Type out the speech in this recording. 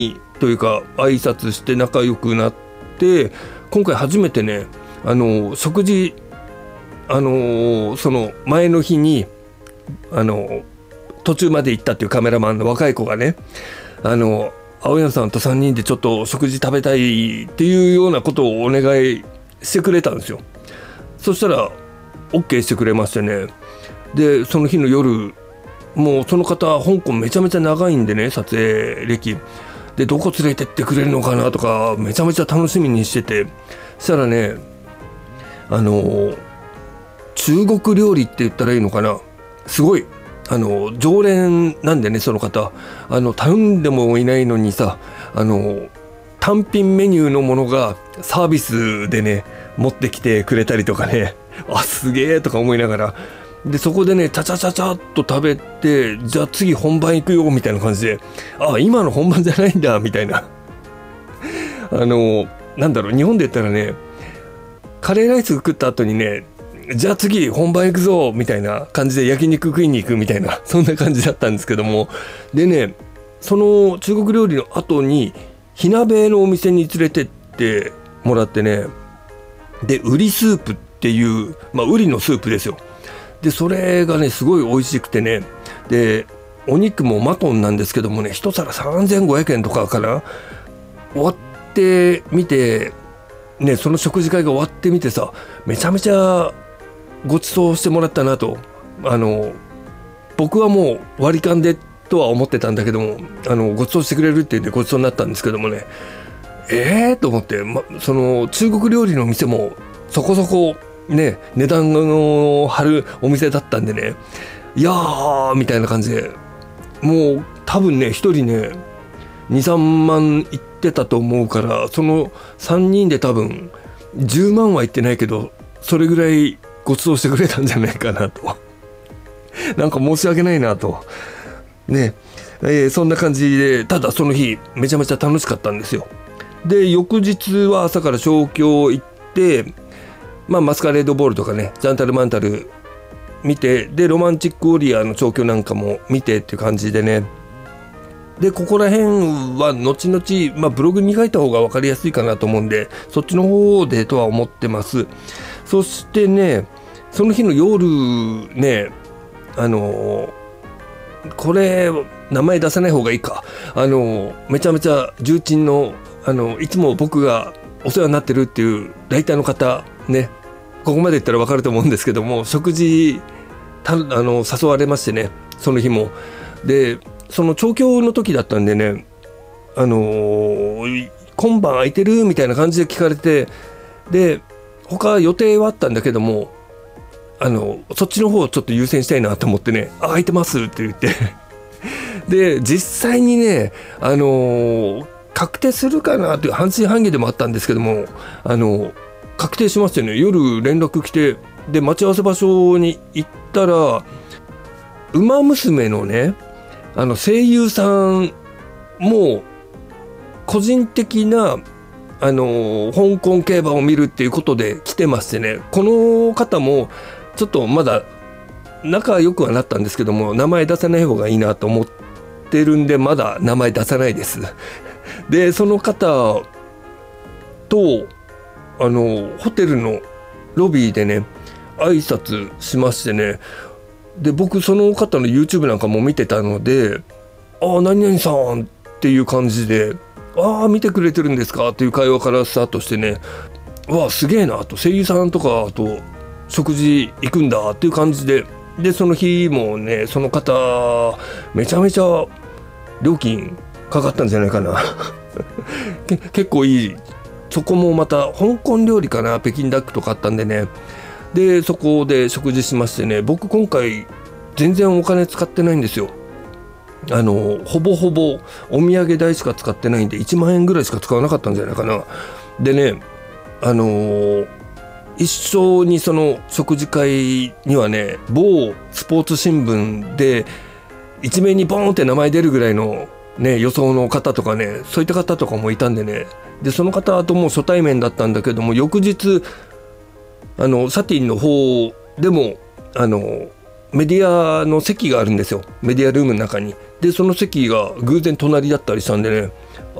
というか挨拶して仲良くなって、今回初めてね食事その前の日に途中まで行ったっていうカメラマンの若い子がね青山さんと3人でちょっと食事食べたいっていうようなことをお願いしてくれたんですよ。そしたら OK してくれましてね。でその日の夜、もうその方香港めちゃめちゃ長いんでね、撮影歴でどこ連れてってくれるのかなとかめちゃめちゃ楽しみにしてて、そしたらね中国料理って言ったらいいのかな、すごい常連なんでね、その方頼んでもいないのにさ単品メニューのものがサービスでね持ってきてくれたりとかね、あすげえとか思いながら、でそこでねチャチャチャチャっと食べて、じゃあ次本番行くよみたいな感じで、あ今の本番じゃないんだみたいななんだろう、日本で言ったらねカレーライス食った後にね、じゃあ次本番行くぞみたいな感じで焼肉食いに行くみたいな、そんな感じだったんですけども、でねその中国料理の後に火鍋のお店に連れてってもらってね、でウリスープっていう、ウリのスープですよ。でそれがねすごい美味しくてね、でお肉もマトンなんですけどもね、一皿3500円とかかな。終わってみてね、その食事会が終わってみてさ、めちゃめちゃご馳走してもらったなと。僕はもう割り勘でとは思ってたんだけども、ご馳走してくれるって言ってご馳走になったんですけどもね、と思って、その中国料理の店もそこそこね値段を張るお店だったんでね、いやーみたいな感じで、もう多分ね一人ね 2,3 万いってたと思うから、その3人で多分10万はいってないけど、それぐらいご馳走してくれたんじゃないかなとなんか申し訳ないなとね、そんな感じで、ただその日めちゃめちゃ楽しかったんですよ。で翌日は朝から小京行って、マスカレードボールとかね、ジャンタルマンタル見て、でロマンチックウォリアーの調教なんかも見てっていう感じでね、でここら辺は後々、ブログに書いた方が分かりやすいかなと思うんで、そっちの方でとは思ってます。そしてねその日の夜ね、これ名前出さない方がいいか、めちゃめちゃ重鎮のいつも僕がお世話になってるっていうライターの方ね、ここまで言ったら分かると思うんですけども、食事誘われましてね、その日も。でその調教の時だったんでね、今晩空いてるみたいな感じで聞かれて、で他予定はあったんだけども、そっちの方をちょっと優先したいなと思ってね、空いてますって言ってで実際にね確定するかなという半信半疑でもあったんですけども、確定しましてね、夜連絡来て、で待ち合わせ場所に行ったら、ウマ娘のね声優さんも個人的な香港競馬を見るっていうことで来てましてね、この方もちょっとまだ仲良くはなったんですけども、名前出さない方がいいなと思ってるんで、まだ名前出さないですでその方とホテルのロビーでね挨拶しましてね、で僕その方の YouTube なんかも見てたので、何々さんっていう感じで、見てくれてるんですかっていう会話からスタートしてね、すげえなと、声優さんとかと食事行くんだっていう感じで、でその日もねその方めちゃめちゃ料金かかったんじゃないかな結構いい、そこもまた香港料理かな、北京ダックとかあったんでね、でそこで食事しましてね、僕今回全然お金使ってないんですよ。ほぼほぼお土産代しか使ってないんで、1万円ぐらいしか使わなかったんじゃないかな。でね一緒にその食事会にはね、某スポーツ新聞で一面にボーンって名前出るぐらいのね予想の方とかね、そういった方とかもいたんでね、でその方とも初対面だったんだけども、翌日サティンの方でもメディアの席があるんですよ、メディアルームの中に。 でその席が偶然隣だったりしたんでね、